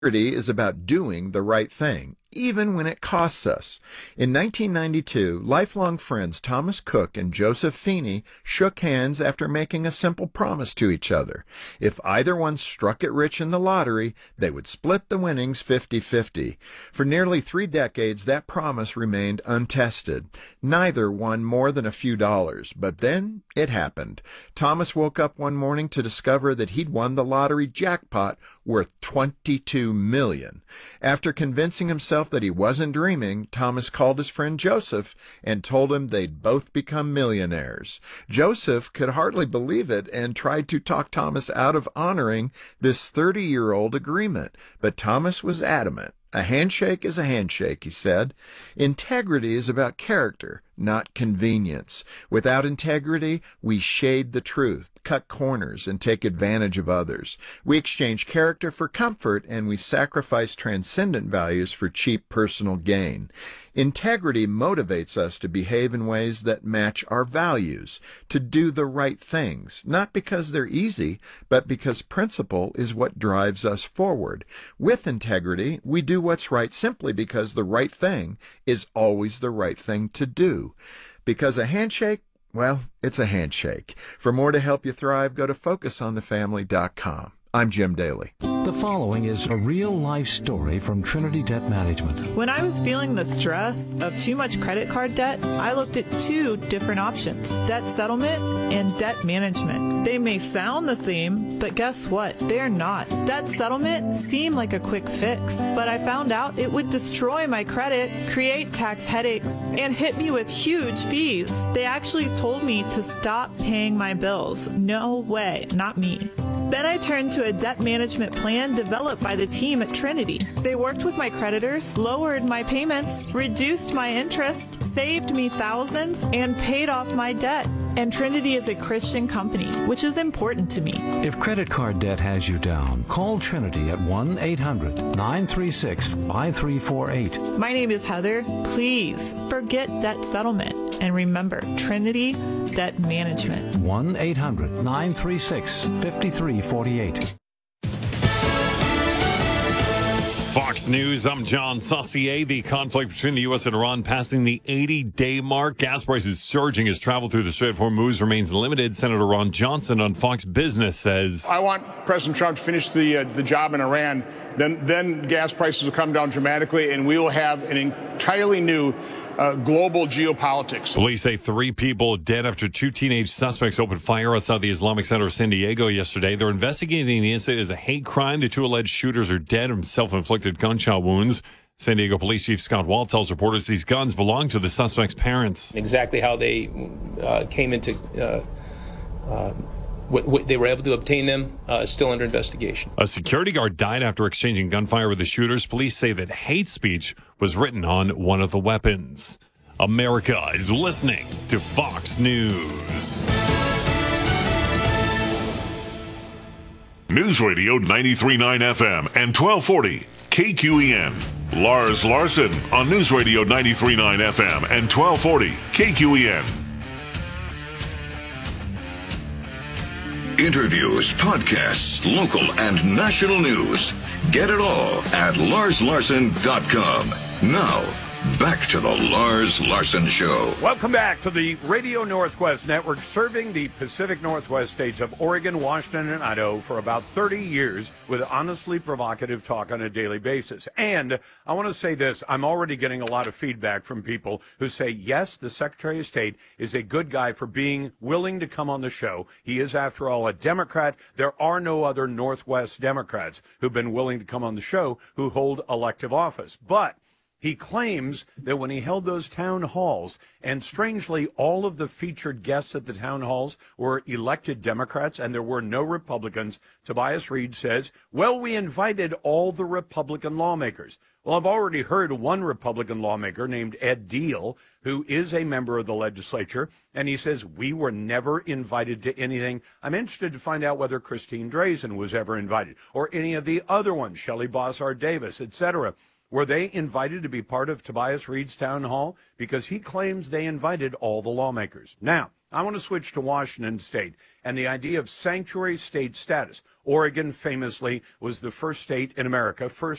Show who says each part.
Speaker 1: Integrity is about doing the right thing, even when it costs us. In 1992, lifelong friends Thomas Cook and Joseph Feeney shook hands after making a simple promise to each other. If either one struck it rich in the lottery, they would split the winnings 50-50. For nearly 3 decades, that promise remained untested. Neither won more than a few dollars, but then it happened. Thomas woke up one morning to discover that he'd won the lottery jackpot worth $22 million. After convincing himself that he wasn't dreaming, Thomas called his friend Joseph and told him they'd both become millionaires. Joseph could hardly believe it and tried to talk Thomas out of honoring this 30-year-old agreement, but Thomas was adamant. A handshake is a handshake, he said. Integrity is about character, not convenience. Without integrity, we shade the truth, cut corners, and take advantage of others. We exchange character for comfort, and we sacrifice transcendent values for cheap personal gain. Integrity motivates us to behave in ways that match our values, to do the right things, not because they're easy, but because principle is what drives us forward. With integrity, we do what's right simply because the right thing is always the right thing to do. Because a handshake, well, it's a handshake. For more to help you thrive, go to FocusOnTheFamily.com. I'm Jim Daly.
Speaker 2: The following is a real-life story from Trinity Debt Management.
Speaker 3: When I was feeling the stress of too much credit card debt, I looked at 2 different options: debt settlement and debt management. They may sound the same, but guess what? They're not. Debt settlement seemed like a quick fix, but I found out it would destroy my credit, create tax headaches, and hit me with huge fees. They actually told me to stop paying my bills. No way, not me. Then I turned to a debt management plan developed by the team at Trinity. They worked with my creditors, lowered my payments, reduced my interest, saved me thousands, and paid off my debt. And Trinity is a Christian company, which is important to me.
Speaker 2: If credit card debt has you down, call Trinity at 1-800-936-5348.
Speaker 3: My name is Heather. Please forget debt settlement. And remember, Trinity Debt Management.
Speaker 2: 1-800-936-5348.
Speaker 4: Fox News, I'm John Saucier. The conflict between the U.S. and Iran passing the 80-day mark. Gas prices surging as travel through the Strait of Hormuz remains limited. Senator Ron Johnson on Fox Business says,
Speaker 5: I want President Trump to finish the job in Iran. Then gas prices will come down dramatically, and we will have an entirely new global geopolitics.
Speaker 4: Police say 3 people dead after 2 teenage suspects opened fire outside the Islamic Center of San Diego yesterday. They're investigating the incident as a hate crime. The 2 alleged shooters are dead from self-inflicted gunshot wounds. San Diego Police Chief Scott Wall tells reporters these guns belong to the suspects' parents.
Speaker 6: Exactly how they came into they were able to obtain them is still under investigation.
Speaker 4: A security guard died after exchanging gunfire with the shooters. Police say that hate speech was written on one of the weapons. America is listening to Fox News.
Speaker 7: News Radio 93.9 FM and 1240 KQEN. Lars Larson on News Radio 93.9 FM and 1240 KQEN.
Speaker 8: Interviews, podcasts, local and national news. Get it all at larslarson.com. Now, back to the Lars Larson Show.
Speaker 9: Welcome back to the Radio Northwest Network, serving the Pacific Northwest states of Oregon, Washington, and Idaho for about 30 years with honestly provocative talk on a daily basis. And I want to say this, I'm already getting a lot of feedback from people who say, yes, the Secretary of State is a good guy for being willing to come on the show. He is, after all, a Democrat. There are no other Northwest Democrats who've been willing to come on the show who hold elective office. But he claims that when he held those town halls, and strangely, all of the featured guests at the town halls were elected Democrats, and there were no Republicans, Tobias Reed says, well, we invited all the Republican lawmakers. Well, I've already heard one Republican lawmaker named Ed Deal, who is a member of the legislature, and he says, we were never invited to anything. I'm interested to find out whether Christine Drazen was ever invited, or any of the other ones, Shelley Bossard Davis, etc. Were they invited to be part of Tobias Reed's town hall? Because he claims they invited all the lawmakers. Now, I want to switch to Washington State and the idea of sanctuary state status. Oregon famously was the first state in America, first